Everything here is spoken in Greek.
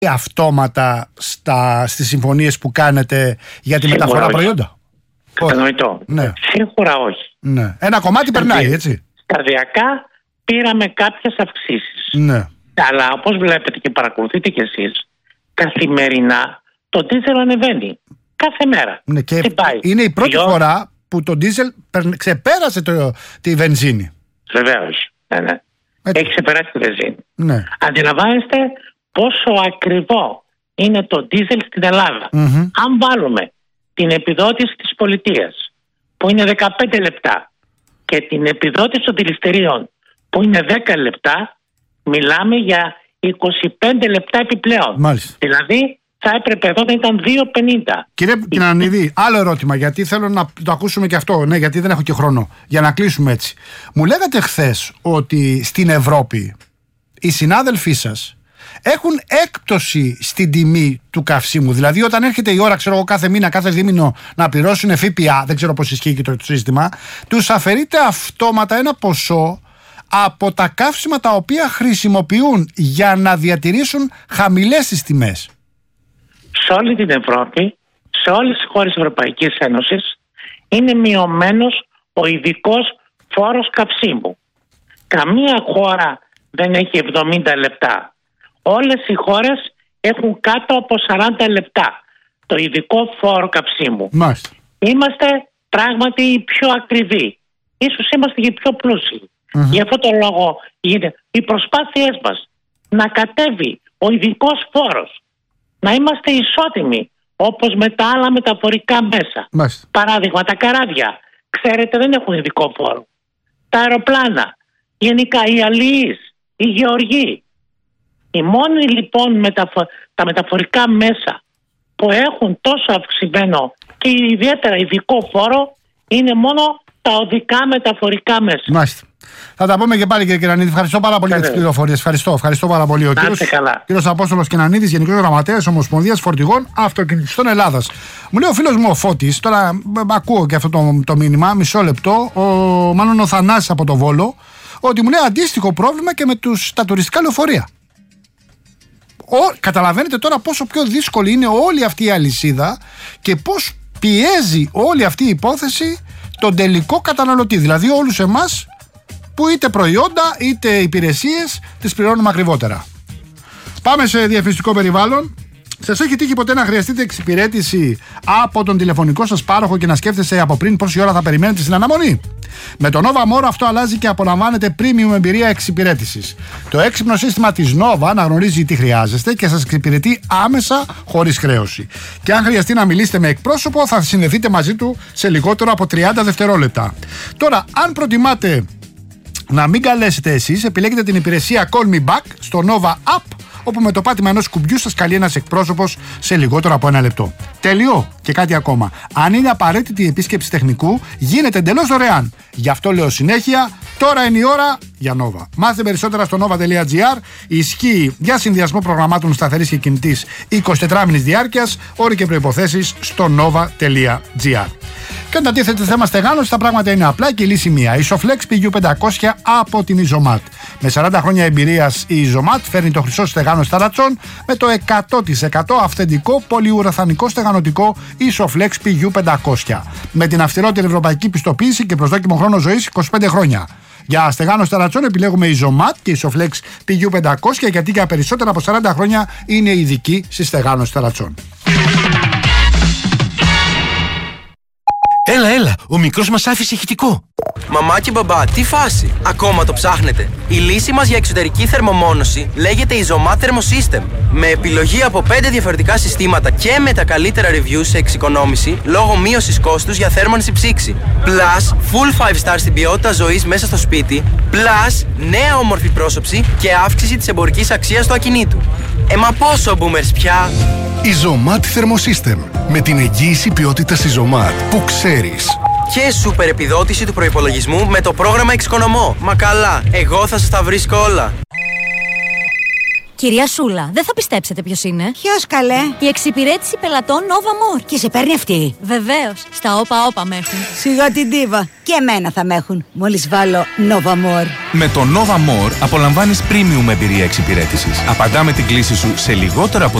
αυτόματα στις συμφωνίες που κάνετε για τη μεταφορά προϊόντα? Κατανοητό. Ναι. Σίγουρα όχι. Ναι. Ένα κομμάτι περνάει, έτσι. Σταδιακά πήραμε κάποιες αυξήσεις. Ναι. Αλλά όπως βλέπετε και παρακολουθείτε κι εσείς, καθημερινά το ντίζελ ανεβαίνει. Κάθε μέρα. Ναι, και είναι η πρώτη φορά που το ντίζελ ξεπέρασε τη βενζίνη. Βεβαίως. Ναι. Έχει ξεπεράσει τη βενζίνη. Ναι. Αντιλαμβάνεστε πόσο ακριβό είναι το ντίζελ στην Ελλάδα. Αν βάλουμε την επιδότηση της πολιτείας που είναι 15 λεπτά και την επιδότηση των δηληστηρίων που είναι 10 λεπτά, μιλάμε για 25 λεπτά επιπλέον. Μάλιστα. Δηλαδή θα έπρεπε εδώ να ήταν 2,50. Κύριε Κινανίδη, άλλο ερώτημα, γιατί θέλω να το ακούσουμε και αυτό, ναι, γιατί δεν έχω και χρόνο, για να κλείσουμε έτσι. Μου λέγατε χθες ότι στην Ευρώπη οι συνάδελφοί σας έχουν έκπτωση στην τιμή του καυσίμου. Δηλαδή, όταν έρχεται η ώρα, ξέρω εγώ, κάθε μήνα, κάθε δίμηνο να πληρώσουν ΦΠΑ, δεν ξέρω πώς ισχύει και το σύστημα, τους αφαιρείται αυτόματα ένα ποσό από τα καύσιμα τα οποία χρησιμοποιούν για να διατηρήσουν χαμηλές τις τιμές. Σε όλη την Ευρώπη, σε όλες τις χώρες της Ευρωπαϊκής Ένωσης, είναι μειωμένος ο ειδικός φόρος καυσίμου. Καμία χώρα δεν έχει 70 λεπτά. Όλες οι χώρες έχουν κάτω από 40 λεπτά το ειδικό φόρο καυσίμου. Μάλιστα. Είμαστε πράγματι οι πιο ακριβοί. Ίσως είμαστε και οι πιο πλούσιοι. Γι' αυτό τον λόγο γίνεται οι προσπάθειές μας να κατέβει ο ειδικός φόρος, να είμαστε ισότιμοι όπως με τα άλλα μεταφορικά μέσα. Μάλιστα. Παράδειγμα, τα καράβια, ξέρετε, δεν έχουν ειδικό φόρο. Τα αεροπλάνα, γενικά οι αλληλείς, οι γεωργοί. Οι μόνοι λοιπόν τα μεταφορικά μέσα που έχουν τόσο αυξημένο και ιδιαίτερα ειδικό φόρο είναι μόνο τα οδικά μεταφορικά μέσα. Μάλιστα. Θα τα πούμε και πάλι, κύριε Κινανίδη. Ευχαριστώ πάρα πολύ για τις πληροφορίες. Ευχαριστώ πάρα πολύ. Ο κύριος Απόστολος Κινανίδης, Γενικός Γραμματέας Ομοσπονδίας Φορτηγών Αυτοκινητιστών Ελλάδας. Μου λέει ο φίλος μου ο Φώτης, τώρα ακούω και αυτό το μήνυμα, μισό λεπτό, μάλλον ο Θανάσης από το Βόλο, ότι μου λέει αντίστοιχο πρόβλημα και με τα τουριστικά λεωφορεία. Καταλαβαίνετε τώρα πόσο πιο δύσκολη είναι όλη αυτή η αλυσίδα και πώς πιέζει όλη αυτή η υπόθεση τον τελικό καταναλωτή, δηλαδή όλους εμάς που είτε προϊόντα είτε υπηρεσίες τις πληρώνουμε ακριβότερα. Πάμε σε διαφημιστικό περιβάλλον. Σας έχει τύχει ποτέ να χρειαστείτε εξυπηρέτηση από τον τηλεφωνικό σας πάροχο και να σκέφτεστε από πριν πόση ώρα θα περιμένετε στην αναμονή? Με το Nova More αυτό αλλάζει και απολαμβάνετε premium εμπειρία εξυπηρέτησης. Το έξυπνο σύστημα της Nova αναγνωρίζει τι χρειάζεστε και σας εξυπηρετεί άμεσα χωρίς χρέωση. Και αν χρειαστεί να μιλήσετε με εκπρόσωπο, θα συνδεθείτε μαζί του σε λιγότερο από 30 δευτερόλεπτα. Τώρα, αν προτιμάτε να μην καλέσετε εσείς, επιλέγετε την υπηρεσία Call Me Back στο Nova App, όπου με το πάτημα ενός κουμπιού σας καλεί ένας εκπρόσωπος σε λιγότερο από 1 λεπτό. Τέλειο! Και κάτι ακόμα. Αν είναι απαραίτητη η επίσκεψη τεχνικού, γίνεται εντελώς δωρεάν. Γι' αυτό λέω συνέχεια, τώρα είναι η ώρα για Nova. Μάθετε περισσότερα στο nova.gr. Ισχύει για συνδυασμό προγραμμάτων σταθερής και κινητής 24 μήνης διάρκειας. Όροι και προϋποθέσεις στο nova.gr. Και όταν τίθεται θέμα στεγάνωσης, τα πράγματα είναι απλά και η λύση μία. Η Isoflex PU500 από την Isomat. Με 40 χρόνια εμπειρίας η Isomat φέρνει το χρυσό στεγάνο ταρατσών με το 100% αυθεντικό πολυουραθανικό στεγανοτικό Isoflex PU500. Με την αυστηρότερη ευρωπαϊκή πιστοποίηση και προσδόκιμο χρόνο ζωής 25 χρόνια. Για στεγάνος ταρατσών επιλέγουμε Isomat και Isoflex PU500, γιατί για περισσότερα από 40 χρόνια είναι ειδική στη στεγάνωση ταρατσών. Έλα, ο μικρός μας άφησε ηχητικό. Μαμά και μπαμπά, τι φάση, ακόμα το ψάχνετε? Η λύση μας για εξωτερική θερμομόνωση λέγεται Isomat Thermosystem. Με επιλογή από 5 διαφορετικά συστήματα και με τα καλύτερα reviews σε εξοικονόμηση λόγω μείωσης κόστους για θέρμανση ψήξη. Plus, full 5 star στην ποιότητα ζωής μέσα στο σπίτι. Plus, νέα όμορφη πρόσωψη και αύξηση της εμπορικής αξίας του ακινήτου. Μα πόσο boomers πια! Isomat Thermosystem. Με την εγγύηση ποιότητας Isomat που ξέρεις. Και σούπερ επιδότηση του προϋπολογισμού με το πρόγραμμα Εξοικονομώ. Μα καλά, εγώ θα σας τα βρίσκω όλα. Κυρία Σούλα, δεν θα πιστέψετε ποιος είναι. Ποιος καλέ? Η εξυπηρέτηση πελατών Nova More. Και σε παίρνει αυτή? Βεβαίως. Στα όπα με έχουν. Σιγά την ντίβα. Και εμένα θα με έχουν. Μόλις βάλω Nova More. Με το Nova More απολαμβάνεις premium εμπειρία εξυπηρέτησης. Απαντάμε την κλήση σου σε λιγότερο από